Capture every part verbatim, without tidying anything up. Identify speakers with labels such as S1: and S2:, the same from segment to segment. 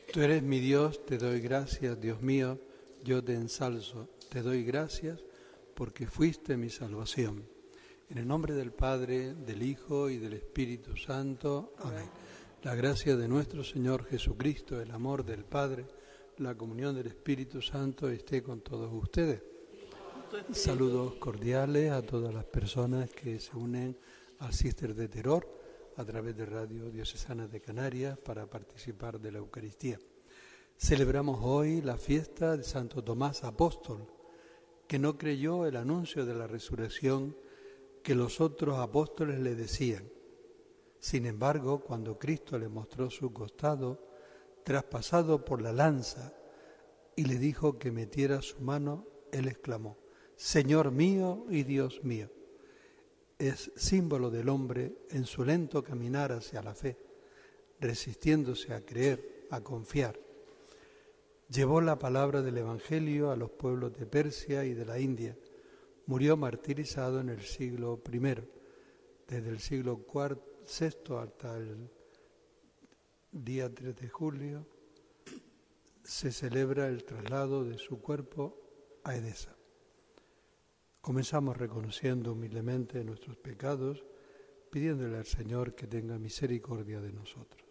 S1: Tú eres mi Dios, te doy gracias, Dios mío, yo te ensalzo, te doy gracias porque fuiste mi salvación. En el nombre del Padre, del Hijo y del Espíritu Santo. Amén. La gracia de nuestro Señor Jesucristo, el amor del Padre, la comunión del Espíritu Santo esté con todos ustedes. Saludos cordiales a todas las personas que se unen al Cister de Terror a través de Radio Diocesana de Canarias para participar de la Eucaristía. Celebramos hoy la fiesta de Santo Tomás Apóstol, que no creyó el anuncio de la resurrección que los otros apóstoles le decían. Sin embargo, cuando Cristo le mostró su costado, traspasado por la lanza, y le dijo que metiera su mano, él exclamó: Señor mío y Dios mío. Es símbolo del hombre en su lento caminar hacia la fe, resistiéndose a creer, a confiar. Llevó la palabra del Evangelio a los pueblos de Persia y de la India. Murió martirizado en el siglo primero. Desde el siglo sexto hasta el día tres de julio se celebra el traslado de su cuerpo a Edesa. Comenzamos reconociendo humildemente nuestros pecados, pidiéndole al Señor que tenga misericordia de nosotros.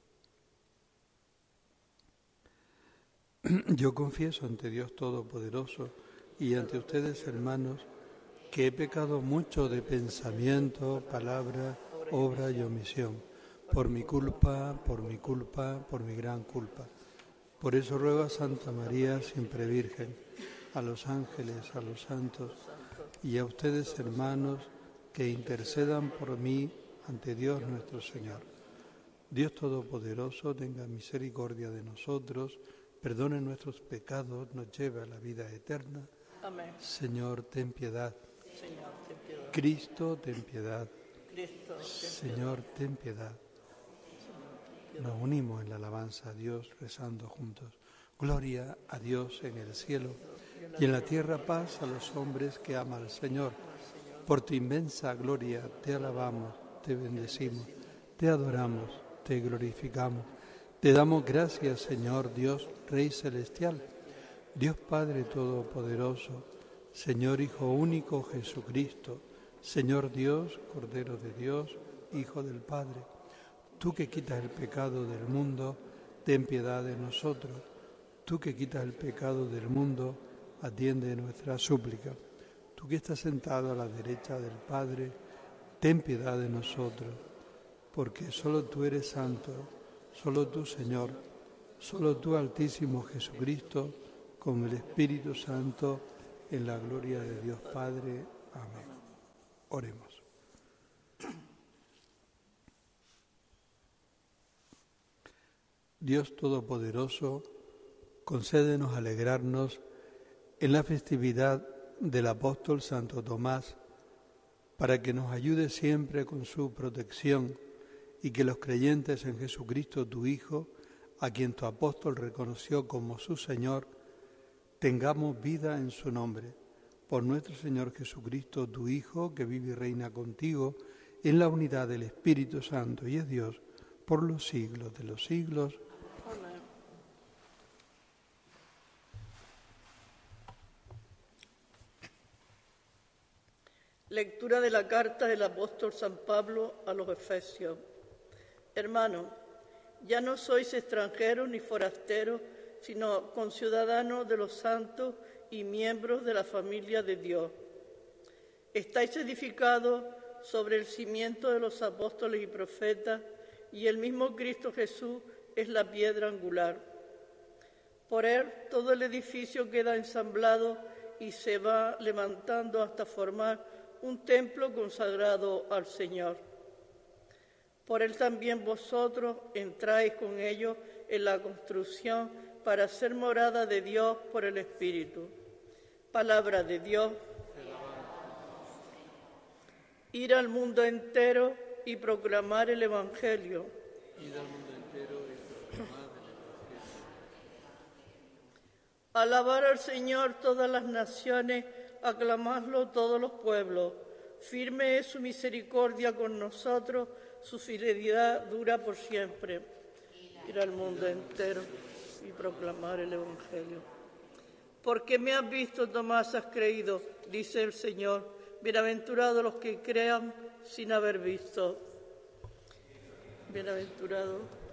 S1: Yo confieso ante Dios Todopoderoso y ante ustedes, hermanos, que he pecado mucho de pensamiento, palabra, obra y omisión, por mi culpa, por mi culpa, por mi gran culpa. Por eso ruego a Santa María, siempre Virgen, a los ángeles, a los santos y a ustedes, hermanos, que intercedan por mí ante Dios nuestro Señor. Dios Todopoderoso tenga misericordia de nosotros, perdone nuestros pecados, nos lleve a la vida eterna.
S2: Amén.
S1: Señor, ten piedad.
S2: Señor, ten piedad.
S1: Cristo, ten piedad.
S2: Cristo, ten
S1: Señor, ten piedad. Nos unimos en la alabanza a Dios, rezando juntos. Gloria a Dios en el cielo y en la tierra paz a los hombres que aman al Señor. Por tu inmensa gloria te alabamos, te bendecimos, te adoramos, te glorificamos. Te damos gracias, Señor Dios, Rey Celestial, Dios Padre Todopoderoso, Señor Hijo único Jesucristo, Señor Dios, Cordero de Dios, Hijo del Padre. Tú que quitas el pecado del mundo, ten piedad de nosotros. Tú que quitas el pecado del mundo, atiende nuestra súplica. Tú que estás sentado a la derecha del Padre, ten piedad de nosotros, porque solo tú eres santo, solo tú, Señor, solo tú, Altísimo Jesucristo, con el Espíritu Santo, en la gloria de Dios Padre. Amén. Oremos. Dios Todopoderoso, concédenos alegrarnos en la festividad del apóstol Santo Tomás, para que nos ayude siempre con su protección y que los creyentes en Jesucristo, tu Hijo, a quien tu apóstol reconoció como su Señor, tengamos vida en su nombre. Por nuestro Señor Jesucristo, tu Hijo, que vive y reina contigo en la unidad del Espíritu Santo y es Dios por los siglos de los siglos.
S2: Amén. Lectura de la carta del apóstol San Pablo a los Efesios. Hermanos, ya no sois extranjeros ni forasteros, sino conciudadanos de los santos y miembros de la familia de Dios. Estáis edificados sobre el cimiento de los apóstoles y profetas, y el mismo Cristo Jesús es la piedra angular. Por él todo el edificio queda ensamblado y se va levantando hasta formar un templo consagrado al Señor. Por él también vosotros entráis con ellos en la construcción para ser morada de Dios por el Espíritu. Palabra de Dios. Ir al mundo entero y proclamar el Evangelio.
S1: Ir al mundo entero y proclamar el Evangelio.
S2: Alabar al Señor todas las naciones, aclamadlo todos los pueblos. Firme es su misericordia con nosotros, su fidelidad dura por siempre. Ir al mundo entero. y proclamar el Evangelio. Porque me has visto, Tomás, has creído, dice el Señor. Bienaventurados los que crean sin haber visto. Bienaventurados